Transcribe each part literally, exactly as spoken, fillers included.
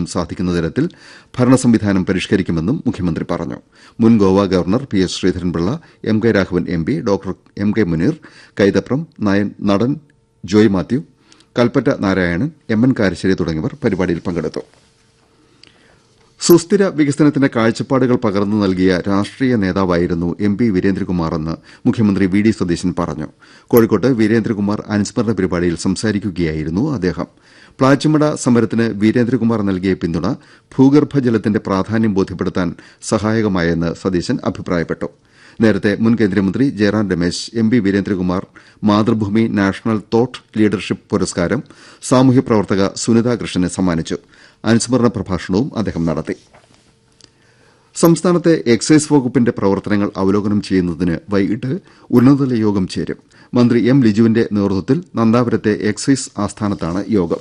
സാധിക്കുന്ന തരത്തിൽ ഭരണസംവിധാനം പരിഷ്കരിക്കുമെന്നും മുഖ്യമന്ത്രി പറഞ്ഞു. മുൻ Goa governor P S Sreedharan Pillai, M K Raghavan M P, doctor M K Muneer, Kaithapram നടൻ ജോയ് മാത്യു, കൽപ്പറ്റ നാരായണൻ, എം എൻ കാരശ്ശേരി തുടങ്ങിയവർ പരിപാടിയിൽ പങ്കെടുത്തു. സുസ്ഥിര വികസനത്തിന്റെ കാഴ്ചപ്പാടുകൾ പകർന്നു നൽകിയ രാഷ്ട്രീയ നേതാവായിരുന്നു എം പി വീരേന്ദ്രകുമാറെന്ന് മുഖ്യമന്ത്രി വി ഡി സതീശൻ പറഞ്ഞു. കോഴിക്കോട്ട് വീരേന്ദ്രകുമാർ അനുസ്മരണ പരിപാടിയിൽ സംസാരിക്കുകയായിരുന്നു അദ്ദേഹം. പ്ലാച്ചിമട സമരത്തിന് വീരേന്ദ്രകുമാർ നൽകിയ പിന്തുണ ഭൂഗർഭജലത്തിന്റെ പ്രാധാന്യം ബോധ്യപ്പെടുത്താൻ സഹായകമായെന്ന് സതീശൻ അഭിപ്രായപ്പെട്ടു. നേരത്തെ മുൻ കേന്ദ്രമന്ത്രി Jayaram Ramesh M P Veerendrakumar Mathrubhumi national thought leadership പുരസ്കാരം സാമൂഹ്യ പ്രവർത്തക സുനിതാ കൃഷ്ണന് സമ്മാനിച്ചു. അനുസ്മരണ പ്രഭാഷണവും അദ്ദേഹം നടത്തി. സംസ്ഥാനത്തെ എക്സൈസ് വകുപ്പിന്റെ പ്രവർത്തനങ്ങൾ അവലോകനം ചെയ്യുന്നതിന് വൈകിട്ട് ഉന്നതതല യോഗം ചേരും. മന്ത്രി എം ലിജുവിന്റെ നേതൃത്വത്തിൽ നന്ദാപുരത്തെ എക്സൈസ് ആസ്ഥാനത്താണ് യോഗം.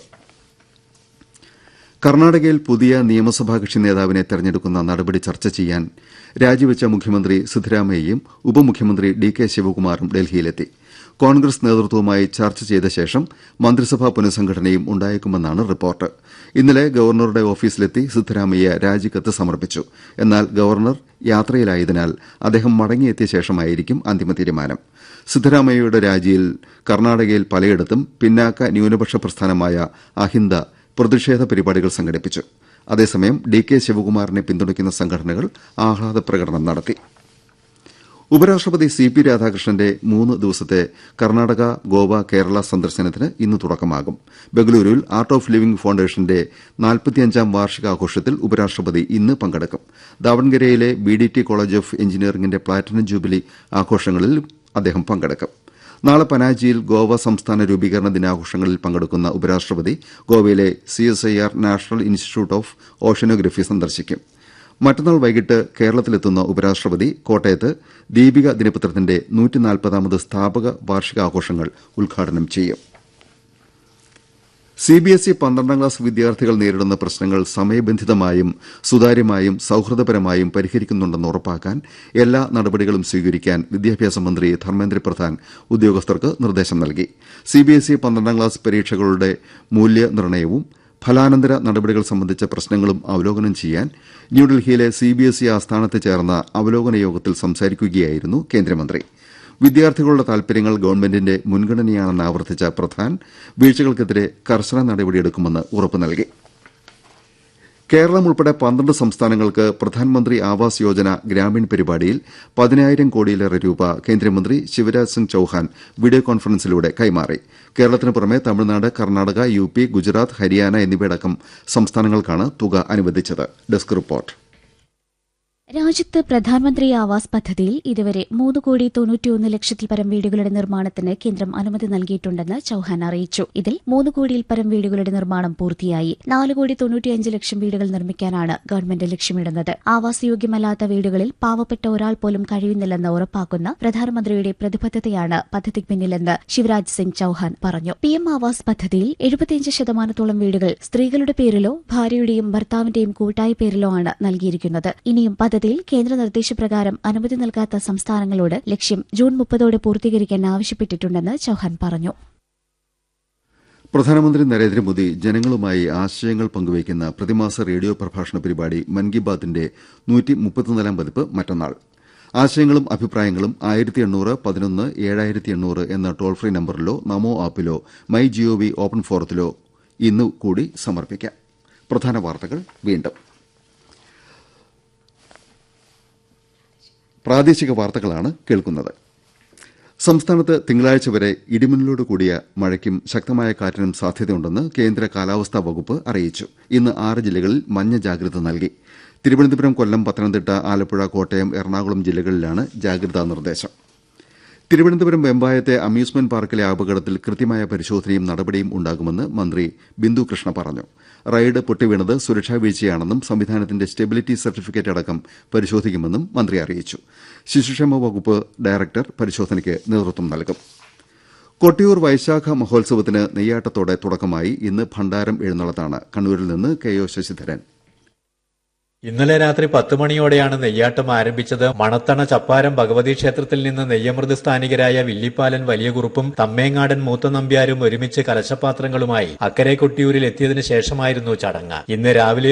കർണാടകയിൽ പുതിയ നിയമസഭാ കക്ഷി നേതാവിനെ തെരഞ്ഞെടുക്കുന്ന നടപടി ചർച്ച ചെയ്യാൻ രാജിവെച്ച മുഖ്യമന്ത്രി സിദ്ധരാമയ്യയും ഉപമുഖ്യമന്ത്രി ഡി കെ ശിവകുമാറും ഡൽഹിയിലെത്തി. കോൺഗ്രസ് നേതൃത്വവുമായി ചർച്ച ചെയ്ത ശേഷം മന്ത്രിസഭാ പുനഃസംഘടനയും ഉണ്ടായേക്കുമെന്നാണ് റിപ്പോർട്ട്. ഇന്നലെ ഗവർണറുടെ ഓഫീസിലെത്തി സിദ്ധരാമയ്യ രാജിക്കത്ത് സമർപ്പിച്ചു. എന്നാൽ ഗവർണർ യാത്രയിലായതിനാൽ അദ്ദേഹം മടങ്ങിയെത്തിയ ശേഷമായിരിക്കും അന്തിമ തീരുമാനം. സിദ്ധരാമയ്യയുടെ രാജിയിൽ കർണാടകയിൽ പലയിടത്തും പിന്നാക്ക ന്യൂനപക്ഷ പ്രസ്ഥാനമായ അഹിന്ദ പ്രതിഷേധ പരിപാടികൾ സംഘടിപ്പിച്ചു. അതേസമയം ഡി കെ ശിവകുമാറിനെ പിന്തുണയ്ക്കുന്ന സംഘടനകൾ ആഹ്ലാദ പ്രകടനം നടത്തി. ഉപരാഷ്ട്രപതി സി പി രാധാകൃഷ്ണന്റെ മൂന്ന് ദിവസത്തെ കർണാടക, ഗോവ, കേരള സന്ദർശനത്തിന് ഇന്ന് തുടക്കമാകും. ബംഗളൂരുവിൽ ആർട്ട് ഓഫ് ലിവിംഗ് ഫൌണ്ടേഷന്റെ നാൽപ്പത്തിയഞ്ചാം വാർഷികാഘോഷത്തിൽ ഉപരാഷ്ട്രപതി ഇന്ന് പങ്കെടുക്കും. ദാവൺഗരയിലെ B D T college of എഞ്ചിനീയറിംഗിന്റെ പ്ലാറ്റിനം ജൂബിലി ആഘോഷങ്ങളിൽ അദ്ദേഹം പങ്കെടുക്കും. നാളെ പനാജിയിൽ ഗോവ സംസ്ഥാന രൂപീകരണ ദിനാഘോഷങ്ങളിൽ പങ്കെടുക്കുന്ന ഉപരാഷ്ട്രപതി ഗോവയിലെ C S I R national institute of oceanography സന്ദർശിക്കും. മറ്റന്നാൾ വൈകിട്ട് കേരളത്തിലെത്തുന്ന ഉപരാഷ്ട്രപതി കോട്ടയത്ത് ദീപിക ദിനപത്രത്തിന്റെ നൂറ്റിനാൽപ്പതാമത് സ്ഥാപക വാർഷികാഘോഷങ്ങൾ ഉദ്ഘാടനം ചെയ്യും. സിബിഎസ്ഇ പന്ത്രണ്ടാം ക്ലാസ് വിദ്യാർത്ഥികൾ നേരിടുന്ന പ്രശ്നങ്ങൾ സമയബന്ധിതമായും സുതാര്യമായും സൌഹൃദപരമായും പരിഹരിക്കുന്നുണ്ടെന്ന് ഉറപ്പാക്കാൻ എല്ലാ നടപടികളും സ്വീകരിക്കാൻ വിദ്യാഭ്യാസ മന്ത്രി ധർമ്മേന്ദ്ര പ്രധാൻ ഉദ്യോഗസ്ഥർക്ക് നിർദ്ദേശം നൽകി. സിബിഎസ്ഇ പന്ത്രണ്ടാം ക്ലാസ് പരീക്ഷകളുടെ മൂല്യനിർണ്ണയവും ഫലാനന്തര നടപടികൾ സംബന്ധിച്ച പ്രശ്നങ്ങളും അവലോകനം ചെയ്യാൻ ന്യൂഡൽഹിയിലെ സിബിഎസ്ഇ ആസ്ഥാനത്ത് ചേർന്ന അവലോകന യോഗത്തിൽ സംസാരിക്കുകയായിരുന്നു കേന്ദ്രമന്ത്രി. വിദ്യാർത്ഥികളുടെ താൽപര്യങ്ങൾ ഗവൺമെന്റിന്റെ മുൻഗണനയാണെന്ന് ആവർത്തിച്ച പ്രധാൻ വീഴ്ചകൾക്കെതിരെ കർശന നടപടിയെടുക്കുമെന്ന് ഉറപ്പു നൽകി. കേരളം ഉൾപ്പെടെ പന്ത്രണ്ട് സംസ്ഥാനങ്ങൾക്ക് പ്രധാനമന്ത്രി ആവാസ് യോജന ഗ്രാമീൺ പരിപാടിയിൽ പതിനായിരം കോടിയിലേറെ രൂപ കേന്ദ്രമന്ത്രി ശിവരാജ് സിംഗ് ചൌഹാൻ വീഡിയോ കോൺഫറൻസിലൂടെ കൈമാറി. കേരളത്തിന് പുറമെ തമിഴ്നാട്, കർണാടക, യു പി, ഗുജറാത്ത്, ഹരിയാന എന്നിവയടക്കം സംസ്ഥാനങ്ങൾക്കാണ് തുക അനുവദിച്ചത്. Desk report. രാജ്യത്ത് പ്രധാനമന്ത്രി ആവാസ് പദ്ധതിയിൽ ഇതുവരെ മൂന്ന് കോടി തൊണ്ണൂറ്റിയൊന്ന് ലക്ഷത്തിൽ പരം വീടുകളുടെ നിർമ്മാണത്തിന് കേന്ദ്രം അനുമതി നൽകിയിട്ടുണ്ടെന്ന് ചൌഹാൻ അറിയിച്ചു. ഇതിൽ മൂന്ന് കോടിയിൽ പരം വീടുകളുടെ നിർമ്മാണം പൂർത്തിയായി. നാല് കോടി തൊണ്ണൂറ്റിയഞ്ച് ലക്ഷം വീടുകൾ നിർമ്മിക്കാനാണ് ഗവൺമെന്റ് ലക്ഷ്യമിടുന്നത്. ആവാസ് യോഗ്യമല്ലാത്ത വീടുകളിൽ പാവപ്പെട്ട ഒരാൾ പോലും കഴിയുന്നില്ലെന്ന് ഉറപ്പാക്കുന്ന പ്രധാനമന്ത്രിയുടെ പ്രതിബദ്ധതയാണ് പദ്ധതിക്ക് പിന്നിലെന്ന് ശിവരാജ് സിംഗ് ചൌഹാൻ പറഞ്ഞു. പിഎം ആവാസ് പദ്ധതിയിൽ എഴുപത്തിയഞ്ച് ശതമാനത്തോളം വീടുകൾ സ്ത്രീകളുടെ പേരിലോ ഭാര്യയുടെയും ഭർത്താവിന്റെയും കൂട്ടായ പേരിലോ ആണ് നൽകിയിരിക്കുന്നത്. ഇനിയും പദ്ധതിയിൽ കേന്ദ്ര നിർദ്ദേശപ്രകാരം അനുമതി നൽകാത്ത സംസ്ഥാനങ്ങളോട് ലക്ഷ്യം ജൂൺ മുപ്പതോടെ പൂർത്തീകരിക്കാൻ ആവശ്യപ്പെട്ടിട്ടുണ്ടെന്ന് ചൌഹാൻ പറഞ്ഞു. പ്രധാനമന്ത്രി നരേന്ദ്രമോദി ജനങ്ങളുമായി ആശയങ്ങൾ പങ്കുവയ്ക്കുന്ന പ്രതിമാസ റേഡിയോ പ്രഭാഷണ പരിപാടി മൻ കി ബാത്തിന്റെ നൂറ്റി മുപ്പത്തിനാലാം പതിപ്പ് മറ്റന്നാൾ. ആശയങ്ങളും അഭിപ്രായങ്ങളും ആയിരത്തി എണ്ണൂറ് പതിനൊന്ന് ഏഴായിരത്തി എണ്ണൂറ് എന്ന toll free നമ്പറിലോ Namo ആപ്പിലോ my G O V open ഫോറത്തിലോ ഇന്ന് കൂടി സമർപ്പിക്കാം. പ്രധാന വാർത്തകൾ വീണ്ടും. പ്രാദേശിക വാർത്തകളാണ് കേൾക്കുന്നത്. സംസ്ഥാനത്ത് തിങ്കളാഴ്ച വരെ ഇടിമിന്നലോട് കൂടിയ മഴയ്ക്കും ശക്തമായ കാറ്റിനും സാധ്യതയുണ്ടെന്ന് കേന്ദ്ര കാലാവസ്ഥാ വകുപ്പ് അറിയിച്ചു. ഇന്ന് ആറ് ജില്ലകളിൽ മഞ്ഞ ജാഗ്രത നൽകി. തിരുവനന്തപുരം, കൊല്ലം, പത്തനംതിട്ട, ആലപ്പുഴ, കോട്ടയം, എറണാകുളം ജില്ലകളിലാണ് ജാഗ്രതാ നിർദ്ദേശം. തിരുവനന്തപുരം വെമ്പായത്തെ അമ്യൂസ്മെന്റ് പാർക്കിലെ അപകടത്തിൽ കൃത്യമായ പരിശോധനയും നടപടിയും ഉണ്ടാകുമെന്ന് മന്ത്രി ബിന്ദു കൃഷ്ണ പറഞ്ഞു. റൈഡ് പൊട്ടിവീണത് സുരക്ഷാ വീഴ്ചയാണെന്നും സംവിധാനത്തിന്റെ സ്റ്റെബിലിറ്റി സർട്ടിഫിക്കറ്റ് അടക്കം പരിശോധിക്കുമെന്നും മന്ത്രി അറിയിച്ചു. ശിശുക്ഷേമ വകുപ്പ് ഡയറക്ടർ പരിശോധനയ്ക്ക് നേതൃത്വം നൽകും. കൊട്ടിയൂർ വൈശാഖ മഹോത്സവത്തിന് നെയ്യാട്ടത്തോടെ തുടക്കമായി. ഇന്ന് ഭണ്ഡാരം എഴുന്നള്ളത്താണ്. കണ്ണൂരിൽ നിന്ന് കെ ഒ ശശിധരൻ. ഇന്നലെ രാത്രി പത്ത് മണിയോടെയാണ് നെയ്യാട്ടം ആരംഭിച്ചത്. മണത്തണ ചപ്പാരം ഭഗവതി ക്ഷേത്രത്തിൽ നിന്ന് നെയ്യമൃത് സ്ഥാനികരായ വില്ലിപ്പാലൻ വലിയകുറുപ്പും തമ്മേങ്ങാടൻ മൂത്ത നമ്പ്യാരും ഒരുമിച്ച് കലശപാത്രങ്ങളുമായി അക്കരെ കൊട്ടിയൂരിൽ എത്തിയതിനു ശേഷമായിരുന്നു ചടങ്ങ്. ഇന്ന് രാവിലെ